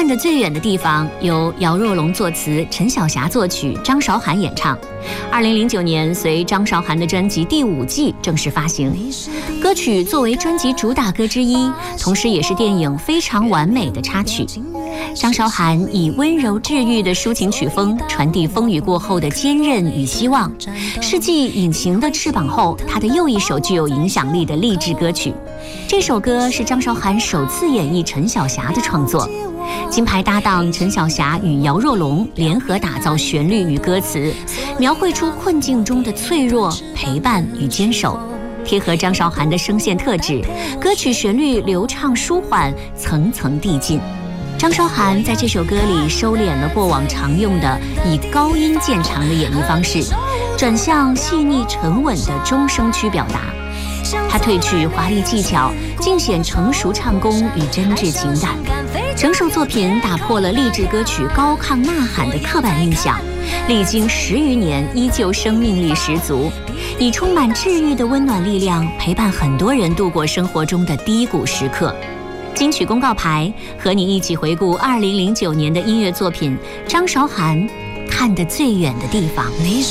看得最远的地方由姚若龙作词，陈小霞作曲，张韶涵演唱。2009年随张韶涵的专辑《第5季》正式发行。歌曲作为专辑主打歌之一，同时也是电影《非常完美》的插曲。张韶涵以温柔治愈的抒情曲风，传递风雨过后的坚韧与希望。是继《隐形的翅膀》后，她的又一首具有影响力的励志歌曲。这首歌是张韶涵首次演绎陈小霞的创作。金牌搭档陈小霞与姚若龙联合打造旋律与歌词，描绘出困境中的脆弱、陪伴与坚守，贴合张韶涵的声线特质。歌曲旋律流畅舒缓，层层递进。张韶涵在这首歌里收敛了过往常用的以高音渐长的演绎方式，转向细腻沉稳的中声区表达。他褪去华丽技巧，尽显成熟唱功与真挚情感。整首作品打破了励志歌曲高亢呐喊的刻板印象，历经10余年依旧生命力十足，以充满治愈的温暖力量陪伴很多人度过生活中的低谷时刻。金曲公告牌和你一起回顾2009年的音乐作品，张韶涵看得最远的地方。 你